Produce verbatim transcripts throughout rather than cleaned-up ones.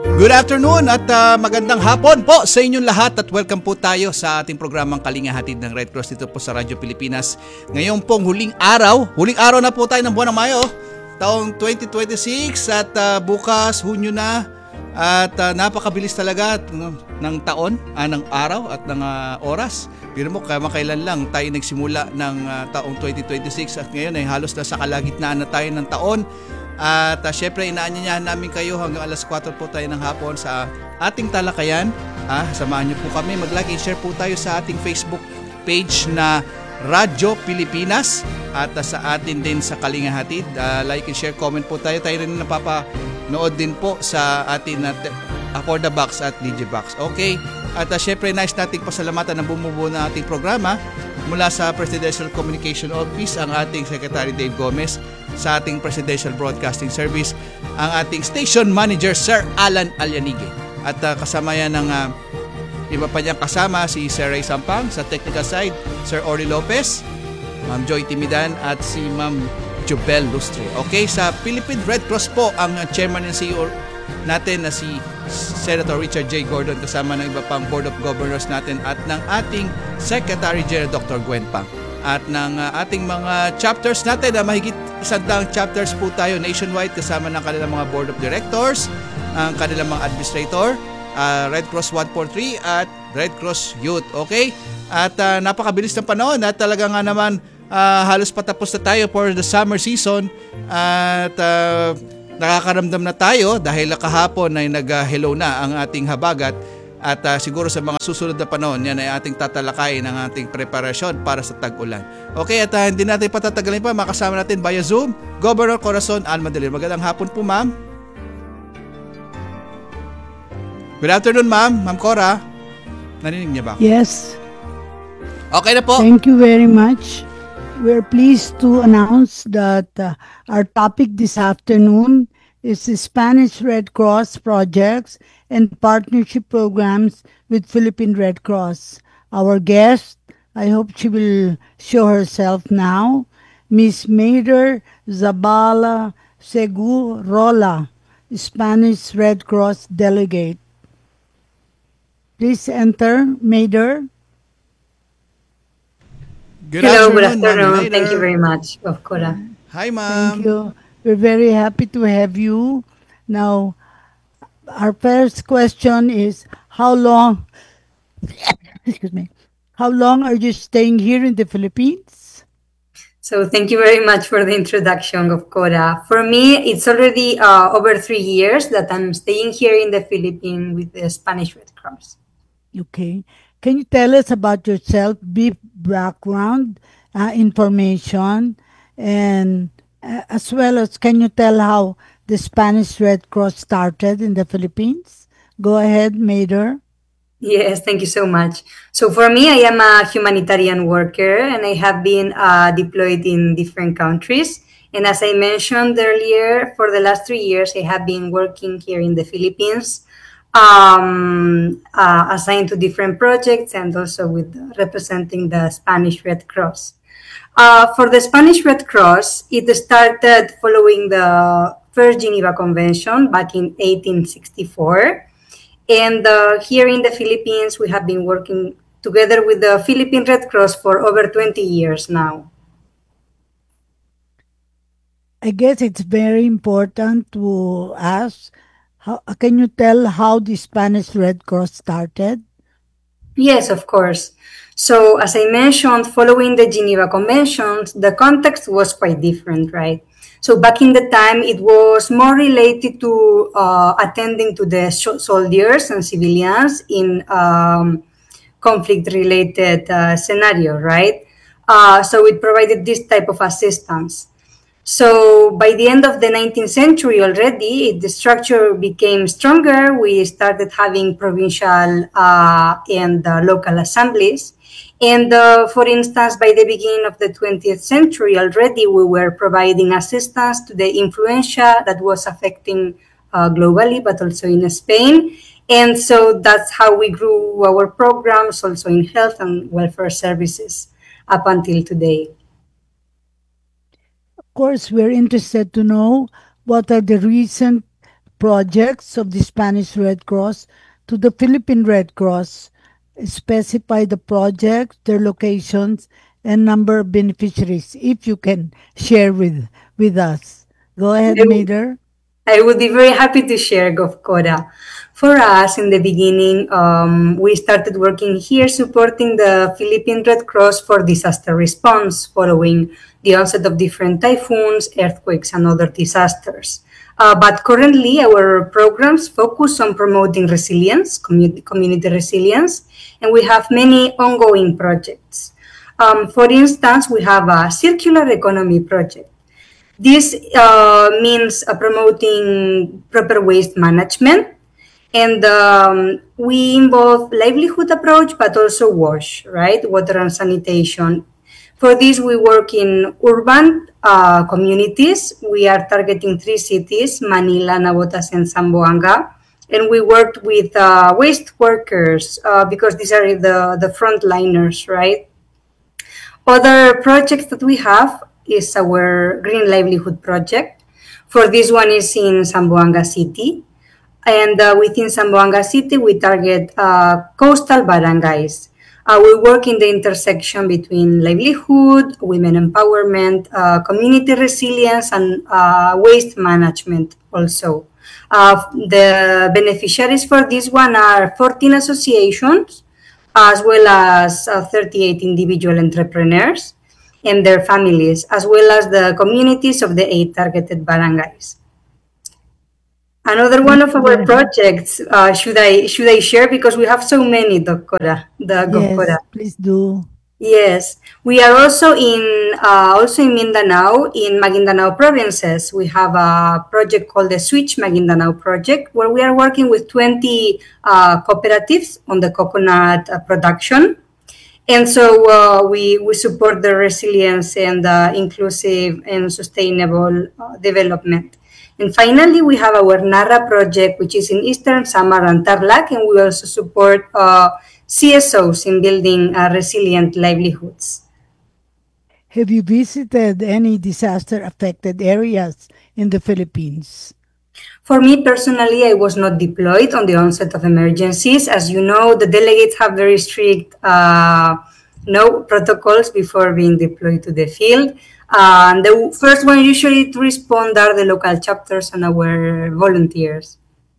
Good afternoon at uh, magandang hapon po sa inyong lahat at welcome po tayo sa ating programang Kalinga Hatid ng Red Cross dito po sa Radyo Pilipinas. Ngayon pong huling araw, huling araw na po tayo ng buwan ng Mayo, taong twenty twenty-six at uh, bukas Hunyo na at uh, napakabilis talaga ng taon, ah, ng araw at ng uh, oras. Pero mo, kamakailan lang tayo nagsimula ng uh, taong twenty twenty-six at ngayon ay halos na sa kalagitnaan na tayo ng taon. At uh, syempre inaanyayahan namin kayo hanggang alas kwatro po tayo ng hapon sa ating talakayan. Ah, samahan niyo po kami, mag-like and share po tayo sa ating Facebook page na Radyo Pilipinas at uh, sa atin din sa Kalinga Hatid. Uh, like and share, comment po tayo. Tayo rin napapanood din po sa atin at uh, For the Box at D J Box. Okay? At uh, syempre nice nating pasalamatan ng bumubuo na ating programa mula sa Presidential Communication Office ang ating Secretary Dave Gomez, sa ating Presidential Broadcasting Service ang ating Station Manager Sir Alan Alyanige at uh, kasama yan ng uh, iba pa niyang kasama si Sir Ray Sampang, sa technical side Sir Ori Lopez, Ma'am Joy Timidan at si Ma'am Jobel Lustre. Okay, sa Philippine Red Cross po ang uh, Chairman and C E O natin na si Senator Richard J. Gordon, kasama ng iba pang Board of Governors natin at ng ating Secretary General Doctor Gwen Pang at ng uh, ating mga chapters natin na uh, mahigit isang daang chapters po tayo nationwide, kasama ng kanilang mga Board of Directors, ang kanilang mga Administrator, uh, Red Cross one forty-three at Red Cross Youth. Okay? At uh, napakabilis ng panahon at talaga nga naman uh, halos patapos na tayo for the summer season at uh, nakakaramdam na tayo dahil kahapon ay nag-hello na ang ating habagat. At uh, siguro sa mga susunod na panahon, yan ay ating tatalakayin ng ating preparasyon para sa tag-ulan. Okay, at uh, hindi natin patatagalin pa, makasama natin via Zoom, Governor Corazon Almadelir. Magandang hapon po, ma'am. Good afternoon, ma'am. Ma'am Cora. Narinig niya ba? Yes. Okay na po. Thank you very much. We're pleased to announce that uh, our topic this afternoon is the Spanish Red Cross projects and partnership programs with Philippine Red Cross. Our guest, I hope she will show herself now, Miss Mader Zabala Segurola, Spanish Red Cross delegate. Please enter, Mader. Good Hello, afternoon, good afternoon. Ma'am Thank you Mader. very much, of Cora. Hi, ma'am. Thank you. We're very happy to have you. Now, our first question is, how long, excuse me, how long are you staying here in the Philippines? So thank you very much for the introduction of Cora. For me, it's already uh, over three years that I'm staying here in the Philippines with the Spanish Red Cross. Okay. Can you tell us about yourself, brief background, uh, information, and uh, as well as can you tell how the Spanish Red Cross started in the Philippines? Go ahead, Mader. Yes, thank you so much. So for me, I am a humanitarian worker and I have been uh, deployed in different countries. And as I mentioned earlier, for the last three years, I have been working here in the Philippines, um, uh, assigned to different projects and also with representing the Spanish Red Cross. Uh, for the Spanish Red Cross, it started following the First Geneva Convention back in eighteen sixty-four. And uh, here in the Philippines, we have been working together with the Philippine Red Cross for over twenty years now. I guess it's very important to ask, how, can you tell how the Spanish Red Cross started? Yes, of course. So as I mentioned, following the Geneva Conventions, the context was quite different, right? So back in the time, it was more related to uh, attending to the soldiers and civilians in um, conflict-related uh, scenario, right? Uh, so it provided this type of assistance. So by the end of the nineteenth century already, the structure became stronger. We started having provincial uh, and uh, local assemblies. And uh, for instance, by the beginning of the twentieth century already, we were providing assistance to the influenza that was affecting uh, globally, but also in Spain. And so that's how we grew our programs also in health and welfare services up until today. Of course, we're interested to know what are the recent projects of the Spanish Red Cross to the Philippine Red Cross. Specify the projects, their locations, and number of beneficiaries, if you can share with with us. Go ahead, I Mater. I would be very happy to share, Govkora. For us, in the beginning, um, we started working here supporting the Philippine Red Cross for disaster response following the onset of different typhoons, earthquakes, and other disasters. Uh, but currently, our programs focus on promoting resilience, commu- community resilience, and we have many ongoing projects. Um, for instance, we have a circular economy project. This uh, means uh, promoting proper waste management, and um, we involve livelihood approach, but also WASH, right? Water and sanitation. For this, we work in urban uh, communities. We are targeting three cities, Manila, Navotas, and Zamboanga. And we worked with uh, waste workers uh, because these are the, the frontliners, right? Other projects that we have is our Green Livelihood Project. For this one is in Zamboanga City. And uh, within Zamboanga City, we target uh, coastal barangays. Uh, we work in the intersection between livelihood, women empowerment, uh, community resilience, and uh, waste management also. Uh, the beneficiaries for this one are fourteen associations, as well as uh, thirty-eight individual entrepreneurs and their families, as well as the communities of the eight targeted barangays. Another one Thank of you our very projects, uh, should I should I share because we have so many, Doctora, the Govkora. Yes, please do. Yes, we are also in uh, also in Mindanao, in Maguindanao provinces. We have a project called the Switch Maguindanao project, where we are working with twenty uh, cooperatives on the coconut uh, production. And so uh, we, we support the resilience and uh, inclusive and sustainable uh, development. And finally, we have our NARA project, which is in Eastern Samar and Tarlac, and we also support uh, C S Os in building uh, resilient livelihoods. Have you visited any disaster affected areas in the Philippines? For me personally, I was not deployed on the onset of emergencies. As you know, the delegates have very strict uh, no protocols before being deployed to the field. Uh, the first one usually to respond are the local chapters and our volunteers.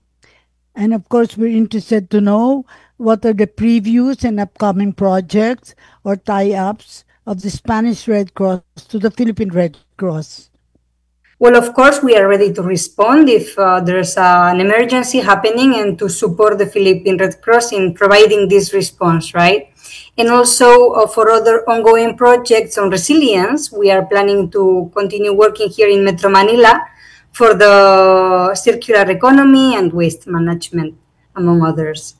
And of course, we're interested to know what are the previews and upcoming projects or tie ups of the Spanish Red Cross to the Philippine Red Cross. Well, of course, we are ready to respond if uh, there's uh, an emergency happening and to support the Philippine Red Cross in providing this response, right? And also uh, for other ongoing projects on resilience, we are planning to continue working here in Metro Manila for the circular economy and waste management, among others.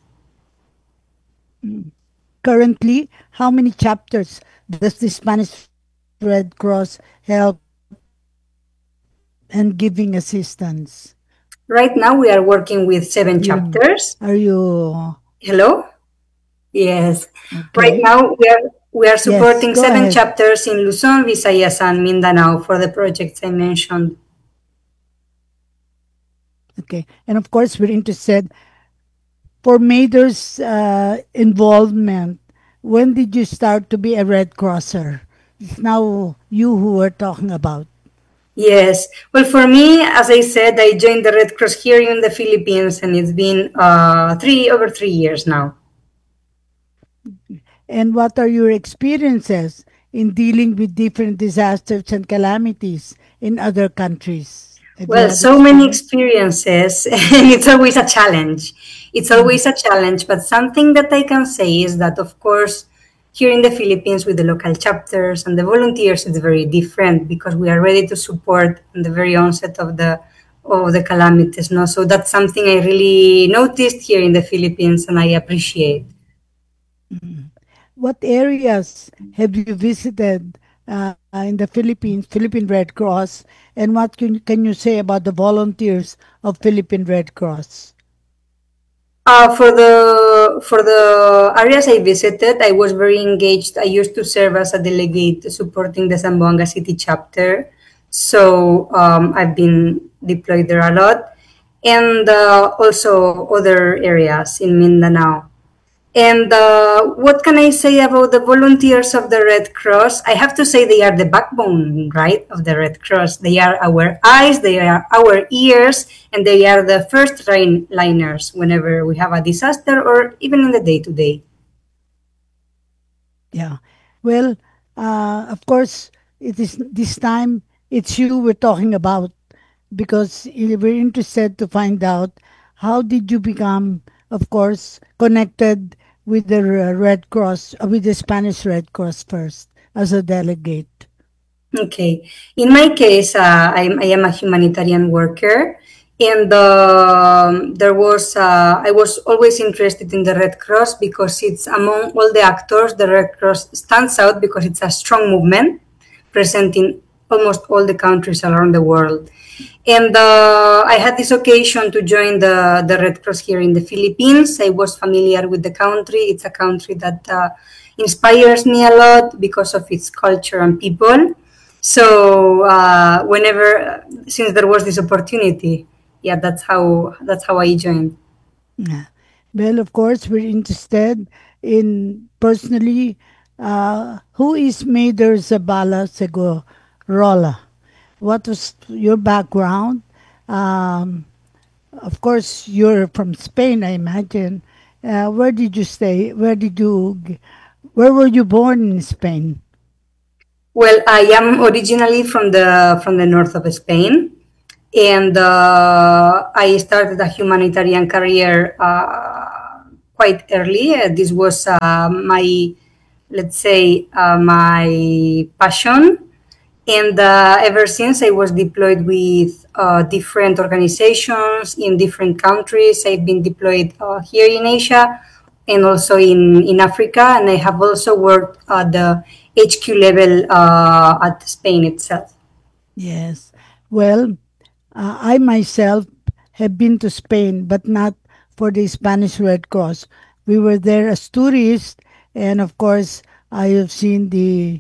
Currently, how many chapters does the Spanish Red Cross help and giving assistance? Right now, we are working with seven You- chapters. Are you Hello? Yes. Right okay? now, we are we are supporting go seven ahead. chapters in Luzon, Visayas, and Mindanao for the projects I mentioned. Okay. And of course, we're interested for Mader's uh, involvement. When did you start to be a Red Crosser? It's now you who we're talking about. Yes. Well, for me, as I said, I joined the Red Cross here in the Philippines, and it's been uh, three over three years now. And what are your experiences in dealing with different disasters and calamities in other countries? Have you Well, had so many experience? experiences, and it's always a challenge. It's always a challenge, but something that I can say is that, of course, here in the Philippines with the local chapters and the volunteers, it's very different because we are ready to support in the very onset of the of the calamities. No, so that's something I really noticed here in the Philippines, and I appreciate. What areas have you visited uh, in the Philippines, Philippine Red Cross, and what can, can you say about the volunteers of Philippine Red Cross? Uh, for the for the areas I visited, I was very engaged. I used to serve as a delegate supporting the Zamboanga City chapter, so um, I've been deployed there a lot. and uh, also other areas in Mindanao. And uh, what can I say about the volunteers of the Red Cross? I have to say they are the backbone, right, of the Red Cross. They are our eyes, they are our ears, and they are the first line- liners whenever we have a disaster or even in the day to day. Yeah. Well, uh, of course, it is this time it's you we're talking about because i- we're interested to find out how did you become, of course, connected with the R- Red Cross, uh, with the Spanish Red Cross first as a delegate. Okay. In my case, uh, I'm, I am a humanitarian worker, and um, there was uh, I was always interested in the Red Cross because it's among all the actors, the Red Cross stands out because it's a strong movement present in almost all the countries around the world. And uh, I had this occasion to join the, the Red Cross here in the Philippines. I was familiar with the country. It's a country that uh, inspires me a lot because of its culture and people. So uh, whenever, since there was this opportunity, yeah, that's how that's how I joined. Yeah. Well, of course, we're interested in personally uh, who is Mader Zabala Segorola. What was your background? Um, of course, you're from Spain, I imagine. Uh, where did you stay? Where did you? g- Where were you born in Spain? Well, I am originally from the from the north of Spain, and uh, I started a humanitarian career uh, quite early. Uh, this was uh, my, let's say, uh, my passion, and uh, ever since I was deployed with uh, different organizations in different countries. I've been deployed uh, here in Asia and also in, in Africa, and I have also worked at the H Q level uh, at Spain itself. Yes. Well, uh, I myself have been to Spain, but not for the Spanish Red Cross. We were there as tourists, and of course, I have seen the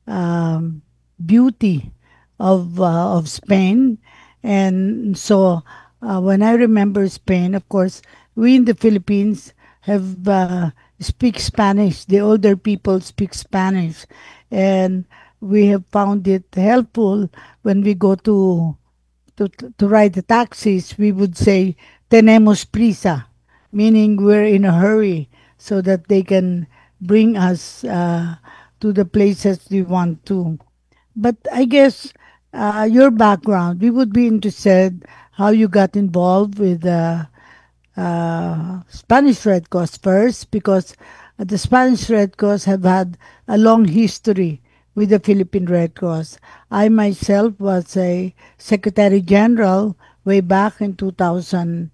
um, beauty of uh, of Spain, and so uh, when I remember Spain, of course, we in the Philippines have uh, speak Spanish. The older people speak Spanish, and we have found it helpful when we go to to, to ride the taxis. We would say tenemos prisa, meaning we're in a hurry so that they can bring us uh, to the places we want to. But I guess uh, your background, we would be interested how you got involved with uh, uh, Spanish Red Cross first, because uh, the Spanish Red Cross have had a long history with the Philippine Red Cross. I myself was a Secretary General way back in two thousand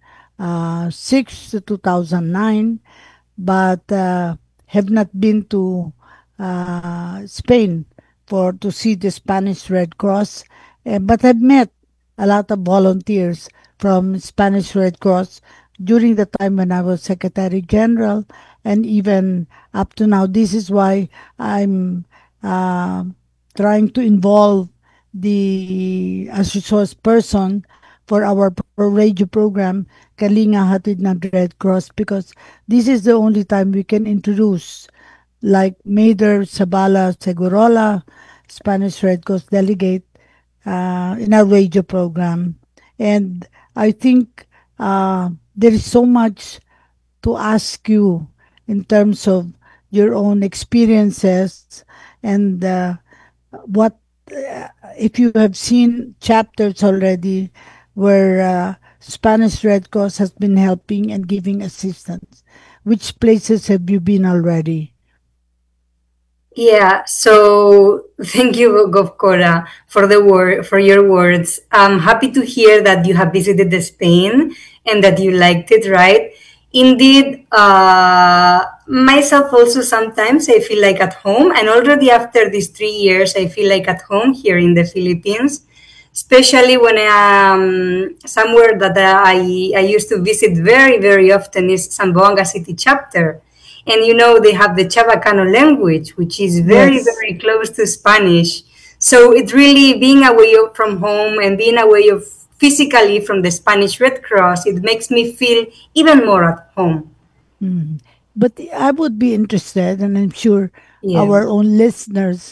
six to two thousand nine, but uh, have not been to uh, Spain for to see the Spanish Red Cross, uh, but I've met a lot of volunteers from Spanish Red Cross during the time when I was Secretary General, and even up to now. This is why I'm uh, trying to involve the as resource person for our pro- radio program Kalinga Hatid ng Red Cross, because this is the only time we can introduce like Mater Sabala Segurola, Spanish Red Cross delegate, uh, in our radio program. And I think uh, there is so much to ask you in terms of your own experiences and uh, what uh, if you have seen chapters already where uh, Spanish Red Cross has been helping and giving assistance. Which places have you been already? Yeah, so thank you, Govkora, for the word for your words. I'm happy to hear that you have visited the Spain and that you liked it, right? Indeed, uh, myself also sometimes I feel like at home, and already after these three years, I feel like at home here in the Philippines, especially when I am somewhere that I, I used to visit very, very often is Zamboanga City chapter. And you know, they have the Chabacano language, which is very, Yes. very close to Spanish. So it's really being away from home and being away of physically from the Spanish Red Cross, it makes me feel even more at home. Mm. But I would be interested, and I'm sure Yeah. our own listeners,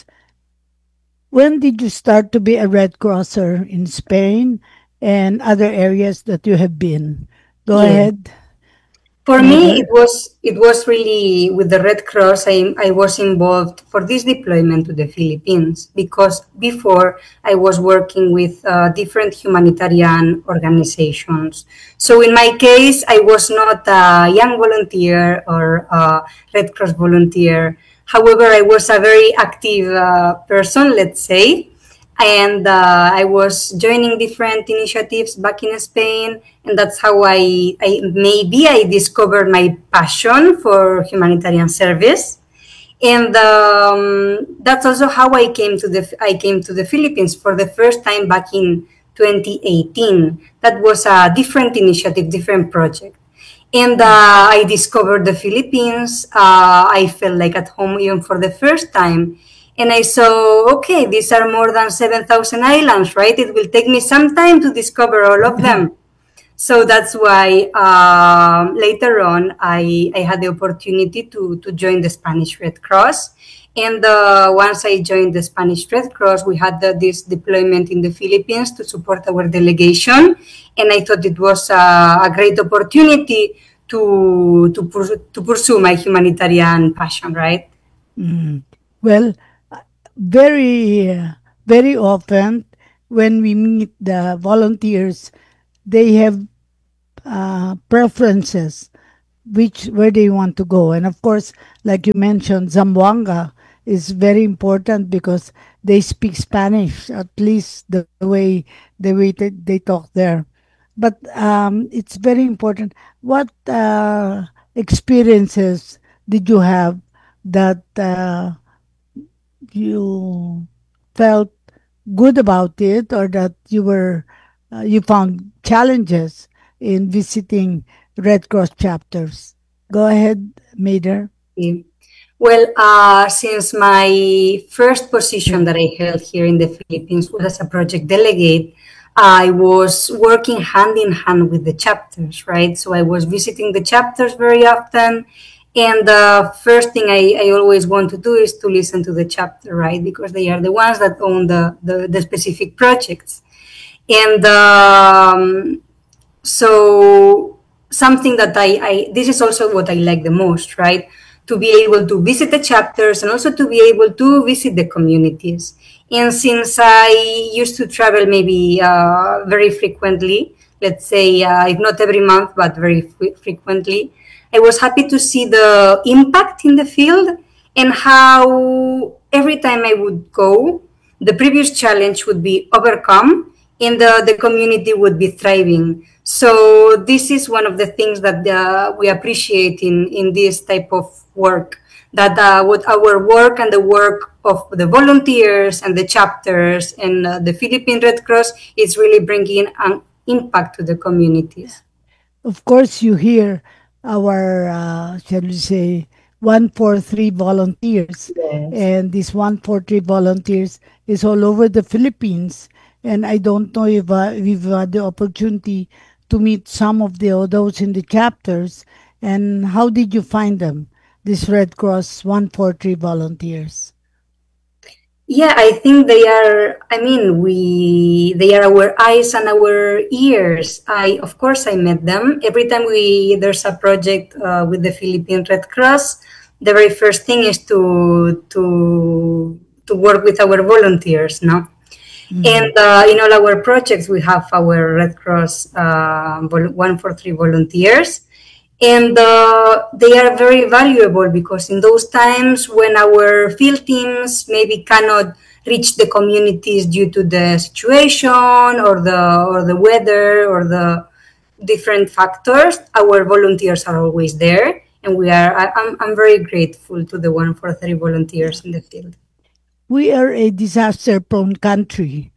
when did you start to be a Red Crosser in Spain and other areas that you have been? Go Yeah. ahead, For me, it Mater. was it was really with the Red Cross. I I was involved for this deployment to the Philippines because before I was working with uh, different humanitarian organizations. So in my case, I was not a young volunteer or a Red Cross volunteer. However, I was a very active uh, person, let's say, and uh, I was joining different initiatives back in Spain, and that's how I, I maybe I discovered my passion for humanitarian service, and um, that's also how I came to the I came to the Philippines for the first time back in twenty eighteen. That was a different initiative, different project. And uh, I discovered the Philippines. Uh, I felt like at home even for the first time. And I saw, okay, these are more than seven thousand islands, right? It will take me some time to discover all of them. So that's why um, later on I, I had the opportunity to, to join the Spanish Red Cross. And uh, once I joined the Spanish Red Cross, we had the, this deployment in the Philippines to support our delegation. And I thought it was a, a great opportunity to, to, pur- to pursue my humanitarian passion, right? Mm. Well, uh, very, uh, very often when we meet the volunteers, they have uh, preferences which where they want to go. And of course, like you mentioned, Zamboanga is very important because they speak Spanish, at least the way the way they, they talk there. But um, it's very important. What uh, experiences did you have that uh, you felt good about it, or that you were uh, you found challenges in visiting Red Cross chapters? Go ahead, Mater. Yeah. Well, uh, since my first position that I held here in the Philippines was as a project delegate, I was working hand in hand with the chapters, right? So I was visiting the chapters very often. And the first thing I, I always want to do is to listen to the chapter, right? Because they are the ones that own the, the, the specific projects. And um, so something that I, I this is also what I like the most, right? To be able to visit the chapters and also to be able to visit the communities. And since I used to travel maybe uh, very frequently, let's say uh, if not every month but very fre- frequently, I was happy to see the impact in the field and how every time I would go, the previous challenge would be overcome and the, the community would be thriving. So this is one of the things that uh, we appreciate in, in this type of work, that uh, what our work and the work of the volunteers and the chapters and uh, the Philippine Red Cross is really bringing an impact to the communities. Of course, you hear our, uh, shall we say, one four three volunteers. Yes. And this one four three volunteers is all over the Philippines. And I don't know if uh, we've had the opportunity to meet some of the those in the chapters. And how did you find them, this Red Cross one four three volunteers? Yeah, I think they are, I mean, we, they are our eyes and our ears. I, of course, I met them. Every time we, there's a project uh, with the Philippine Red Cross, the very first thing is to, to, to work with our volunteers, no? And Mm. uh, in all our projects, we have our Red Cross uh, vol- one four three volunteers. And uh, they are very valuable because in those times when our field teams maybe cannot reach the communities due to the situation or the or the weather or the different factors, our volunteers are always there, and we are. I, I'm I'm very grateful to the one four three volunteers in the field. We are a disaster prone country.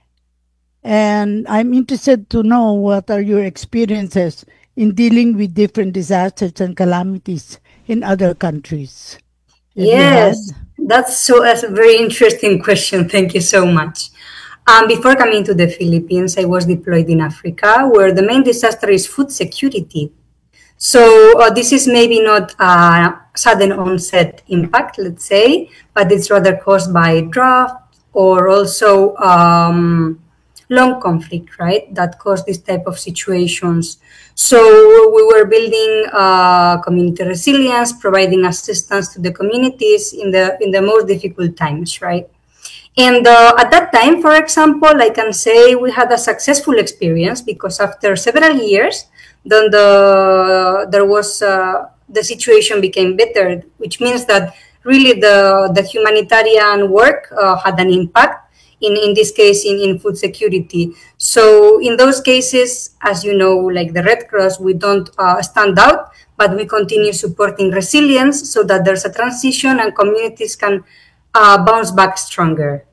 And I'm interested to know what are your experiences in dealing with different disasters and calamities in other countries. Have you Yes, had? that's so that's a very interesting question. Thank you so much. Um, before coming to the Philippines, I was deployed in Africa, where the main disaster is food security. So uh, this is maybe not a sudden onset impact, let's say, but it's rather caused by drought or also um, long conflict, right? That cause this type of situations. So we were building uh, community resilience, providing assistance to the communities in the in the most difficult times, right? And uh, at that time, for example, I can say we had a successful experience because after several years, then the there was uh, the situation became better, which means that really the the humanitarian work uh, had an impact. In, in this case, in, in food security. So in those cases, as you know, like the Red Cross, we don't uh, stand out, but we continue supporting resilience so that there's a transition and communities can uh, bounce back stronger.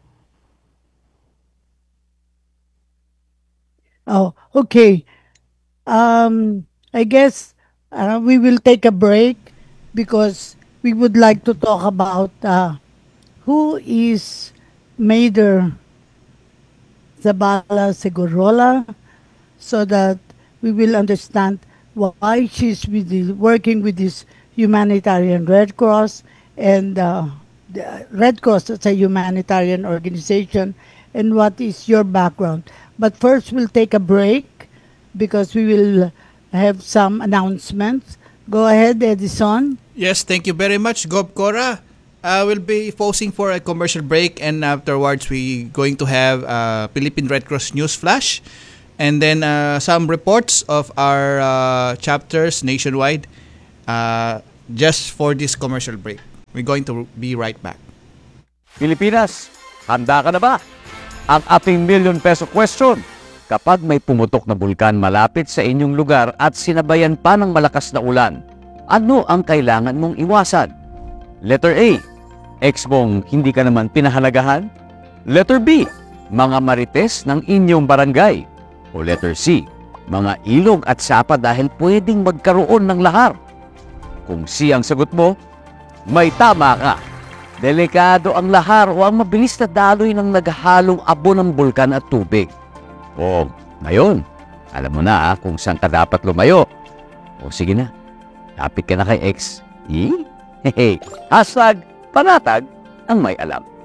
Oh, okay. Um, I guess uh, we will take a break because we would like to talk about uh, who is Mayor Zabala Segurola so that we will understand why she's with the, working with this humanitarian Red Cross and uh, the Red Cross as a humanitarian organization and what is your background. But first, we'll take a break because we will have some announcements. Go ahead, Edison. Yes, thank you very much, Gob Cora. Uh, we'll be pausing for a commercial break, and afterwards we going to have uh, Philippine Red Cross News Flash, and then uh, some reports of our uh, chapters nationwide. Uh, just for this commercial break, we're going to be right back. Pilipinas, handa ka na ba? Ang ating million peso question. Kapag may pumutok na bulkan malapit sa inyong lugar at sinabayan pa ng malakas na ulan, ano ang kailangan mong iwasan? Letter A, ex mong hindi ka naman pinahalagahan? Letter B, mga marites ng inyong barangay? O letter C, mga ilog at sapa dahil pwedeng magkaroon ng lahar? Kung C ang sagot mo, may tama ka. Delikado ang lahar o ang mabilis na daloy ng naghahalong abo ng bulkan at tubig. O, ngayon, alam mo na ah, kung saan ka dapat lumayo. O sige na, lapit ka na kay ex. Eh? Hehe, hashtag panatag ang may alam.